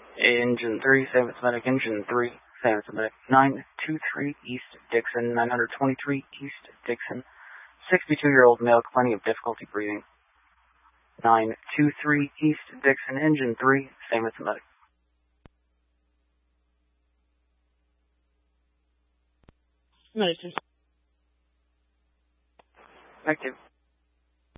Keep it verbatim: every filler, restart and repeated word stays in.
Engine three, San Medic, Engine three, San Medic, nine two three East Dixon, nine twenty-three East Dixon, sixty-two-year-old male, plenty of difficulty breathing. nine two three East Dixon, Engine three, San Medic. Medicine. Active.